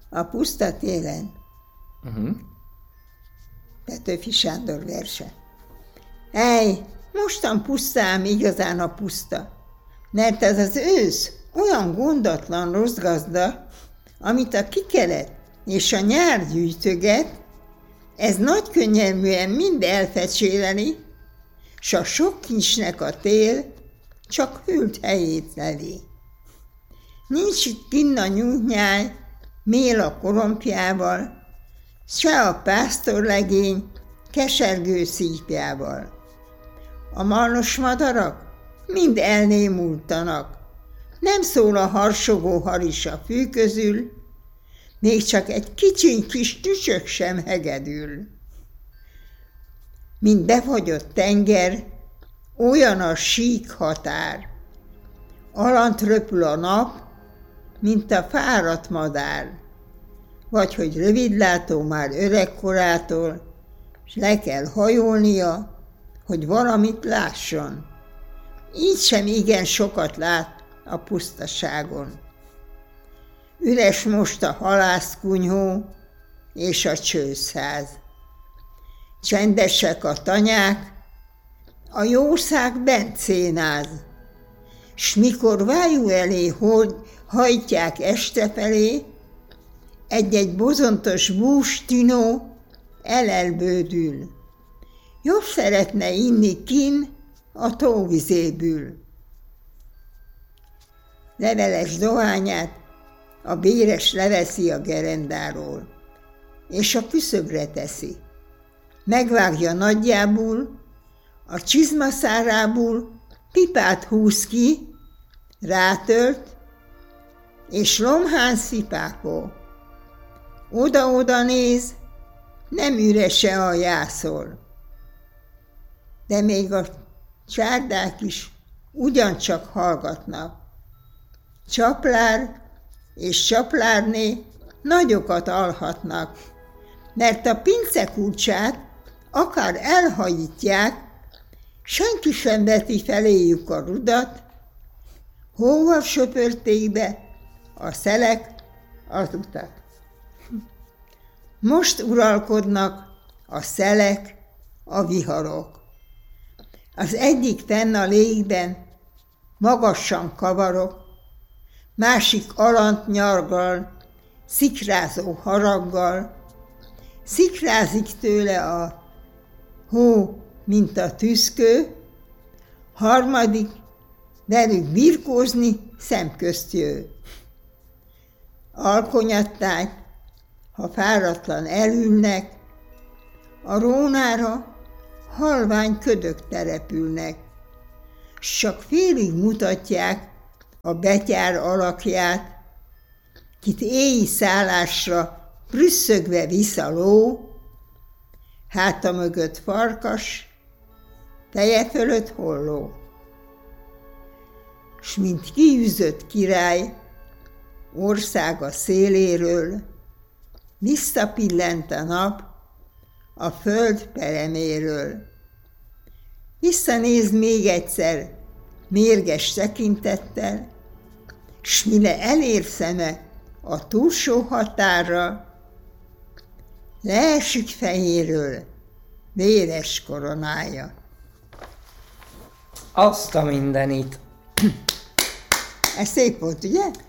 A puszta télen. Petőfi Sándor verse. Mostan pusztám igazán a puszta, mert ez az ősz olyan gondatlan rossz gazda, amit a kikelet és a nyár gyűjtöget, ez nagy könnyelműen mind elfecséleni, s a sok kincsnek a tél csak hűlt helyét leli. Nincs itt kinn a nyújtnyáj, mél a korompjával, se a pásztorlegény kesergő szípjával. A marnos madarak mind elnémultanak, nem szól a harsogó haris a fű közül, még csak egy kicsiny kis tücsök sem hegedül. Mint befagyott tenger, olyan a sík határ. Alant röpül a nap, mint a fáradt madár. Vagy hogy rövidlátó már öregkorától, s le kell hajolnia, hogy valamit lásson. Így sem igen sokat lát a pusztaságon. Üres most a halászkunyhó és a csőszáz. Csendesek a tanyák, a jószág bent szénáz, s mikor vájú elé hajtják este felé, egy-egy bozontos bús tinó elelbődül. Jobb szeretne inni kin a tóvizéből. Leveles dohányát a béres leveszi a gerendáról, és a küszöbre teszi. Megvágja nagyjából, a csizmaszárából pipát húz ki, rátölt, és lomhán szipákol. Oda-oda néz, nem ürese a jászol. De még a csárdák is ugyancsak hallgatnak. Csaplár és csaplárné nagyokat alhatnak, mert a pincekulcsát akár elhajítják, senki sem veti feléjük a rudat, hóval söpörték be a szelek az utat. Most uralkodnak a szelek, a viharok. Az egyik fenn a légben magasan kavarok, másik alant nyargal, szikrázó haraggal, szikrázik tőle a hó, mint a tüszkő, harmadik velük birkózni szemközt jő. Alkonyatták, ha fáradtlan elülnek, a rónára halvány ködök települnek, s csak félig mutatják a betyár alakját, kit éji szállásra prüsszögve visz a ló, háta mögött farkas, feje fölött holló. S mint kiűzött király, országa széléről, visszapillent a nap a föld pereméről. Visszanéz még egyszer mérges tekintettel, s mire elér szeme a túlsó határra, leesik fejéről véres koronája. Azt a mindenit! Ez szép volt, ugye?